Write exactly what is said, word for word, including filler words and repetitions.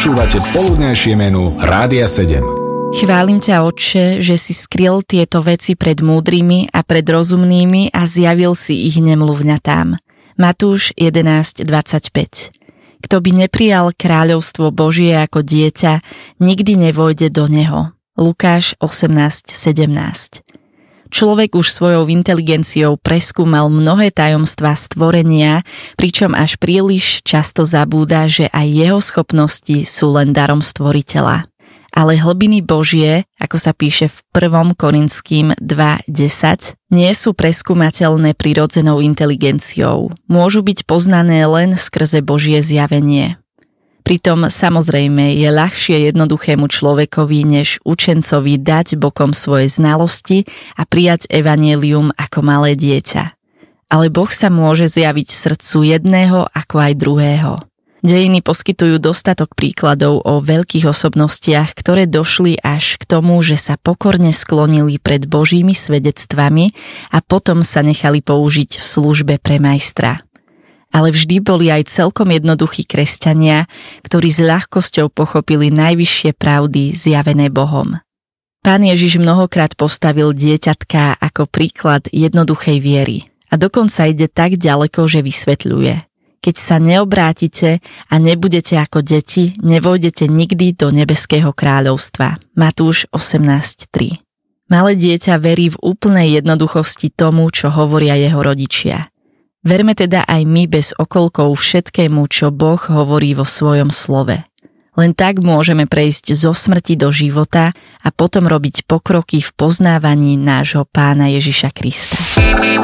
Počúvate poludnejšie menu Rádia sedem. Chválim ťa, Otče, že si skryl tieto veci pred múdrymi a pred rozumnými a zjavil si ich nemluvňatám. Matúš jedenásť dvadsaťpäť. Kto by neprijal kráľovstvo Božie ako dieťa, nikdy nevojde do neho. Lukáš osemnásť sedemnásť. Človek už svojou inteligenciou preskúmal mnohé tajomstvá stvorenia, pričom až príliš často zabúda, že aj jeho schopnosti sú len darom stvoriteľa. Ale hlbiny Božie, ako sa píše v prvom Korinským dva desať, nie sú preskúmateľné prirodzenou inteligenciou. Môžu byť poznané len skrze Božie zjavenie. Pritom samozrejme je ľahšie jednoduchému človekovi než učencovi dať bokom svoje znalosti a prijať evanjelium ako malé dieťa. Ale Boh sa môže zjaviť srdcu jedného ako aj druhého. Dejiny poskytujú dostatok príkladov o veľkých osobnostiach, ktoré došli až k tomu, že sa pokorne sklonili pred Božími svedectvami a potom sa nechali použiť v službe pre majstra. Ale vždy boli aj celkom jednoduchí kresťania, ktorí s ľahkosťou pochopili najvyššie pravdy zjavené Bohom. Pán Ježiš mnohokrát postavil dieťatká ako príklad jednoduchej viery a dokonca ide tak ďaleko, že vysvetľuje. Keď sa neobrátite a nebudete ako deti, nevojdete nikdy do nebeského kráľovstva. Matúš osemnásť tri. Malé dieťa verí v úplnej jednoduchosti tomu, čo hovoria jeho rodičia. Verme teda aj my bez okolkov všetkému, čo Boh hovorí vo svojom slove. Len tak môžeme prejsť zo smrti do života a potom robiť pokroky v poznávaní nášho Pána Ježiša Krista.